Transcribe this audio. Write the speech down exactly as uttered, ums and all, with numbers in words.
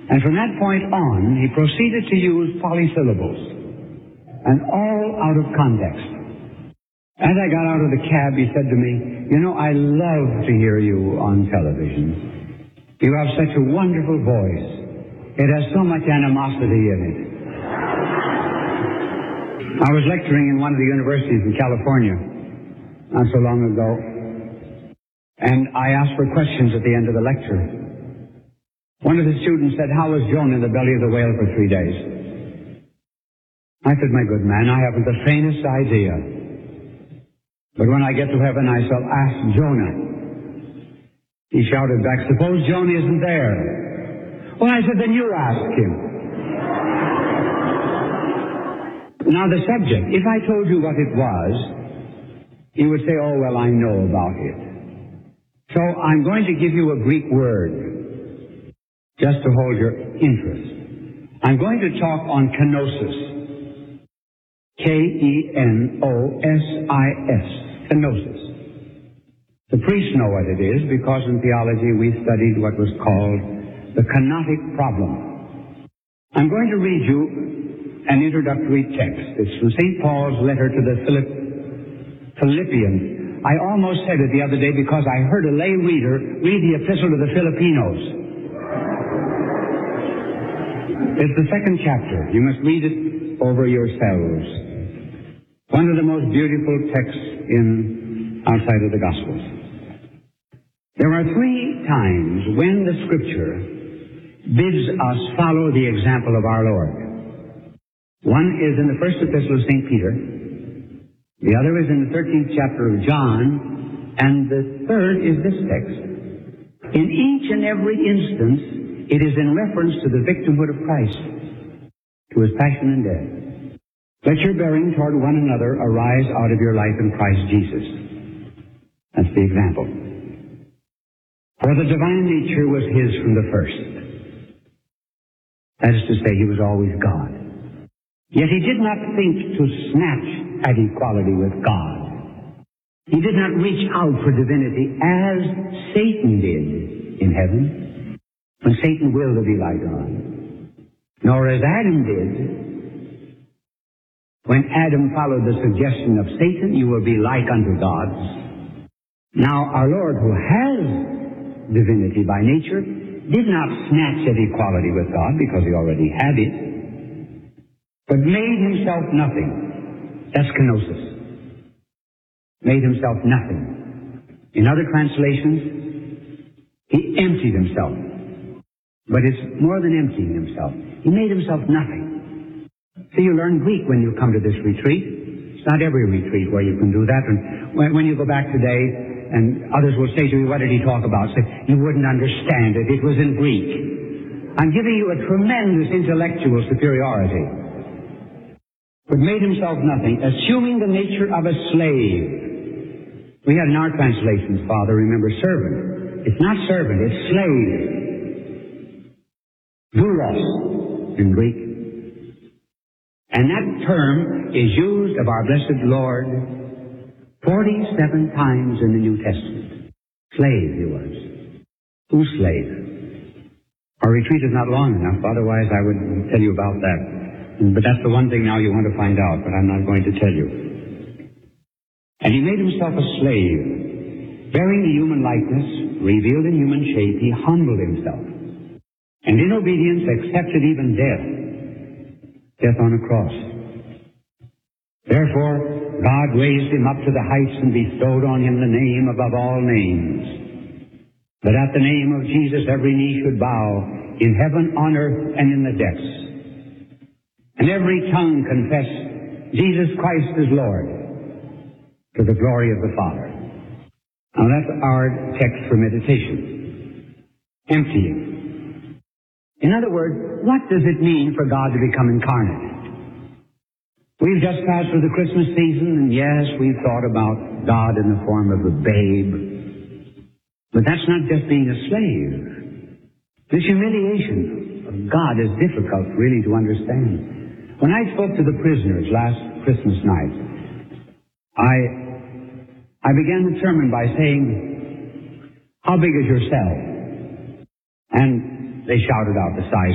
And from that point on, he proceeded to use polysyllables, and all out of context. As I got out of the cab, he said to me, "You know, I love to hear you on television. You have such a wonderful voice. It has so much animosity in it." I was lecturing in one of the universities in California not so long ago, and I asked for questions at the end of the lecture. One of the students said, "How was Jonah in the belly of the whale for three days?" I said, "My good man, I haven't the faintest idea. But when I get to heaven, I shall ask Jonah." He shouted back, "Suppose Jonah isn't there?" Well, I said, "Then you ask him." Now the subject, if I told you what it was, you would say, "Oh, well, I know about it." So I'm going to give you a Greek word, just to hold your interest. I'm going to talk on kenosis. K E N O S I S. Kenosis. The priests know what it is because in theology we studied what was called the kenotic problem. I'm going to read you an introductory text. It's from Saint Paul's letter to the Philipp- Philippians. I almost said it the other day because I heard a lay reader read the epistle to the Filipinos. It's the second chapter. You must read it over yourselves. One of the most beautiful texts in outside of the Gospels. There are three times when the Scripture bids us follow the example of our Lord. One is in the first epistle of Saint Peter. The other is in the thirteenth chapter of John. And the third is this text. In each and every instance, it is in reference to the victimhood of Christ, to his passion and death. Let your bearing toward one another arise out of your life in Christ Jesus. That's the example. For the divine nature was his from the first. That is to say, he was always God. Yet he did not think to snatch at equality with God. He did not reach out for divinity as Satan did in heaven, when Satan willed to be like God. Nor as Adam did. When Adam followed the suggestion of Satan, you will be like unto gods. Now our Lord, who has divinity by nature, did not snatch at equality with God because he already had it, but made himself nothing. That's kenosis. Made himself nothing. In other translations, he emptied himself. But it's more than emptying himself. He made himself nothing. So you learn Greek when you come to this retreat. It's not every retreat where you can do that. And when, when you go back today, and others will say to you, "What did he talk about?" Say, "You wouldn't understand it. It was in Greek." I'm giving you a tremendous intellectual superiority. But made himself nothing, assuming the nature of a slave. We had in our translations, Father, remember, servant. It's not servant, it's slave. Doulos in Greek. And that term is used of our blessed Lord forty-seven times in the New Testament. Slave he was. Whose slave? Our retreat is not long enough, otherwise I would tell you about that. But that's the one thing now you want to find out, but I'm not going to tell you. And he made himself a slave. Bearing the human likeness, revealed in human shape, he humbled himself. And in obedience accepted even death. Death on a cross. Therefore, God raised him up to the heights and bestowed on him the name above all names. That at the name of Jesus every knee should bow, in heaven, on earth, and in the depths. And every tongue confess Jesus Christ is Lord, to the glory of the Father. Now that's our text for meditation. Emptying. In other words, what does it mean for God to become incarnate? We've just passed through the Christmas season, and yes, we've thought about God in the form of a babe. But that's not just being a slave. This humiliation of God is difficult really to understand. When I spoke to the prisoners last Christmas night, I I began the sermon by saying, "How big is your cell?" And they shouted out the size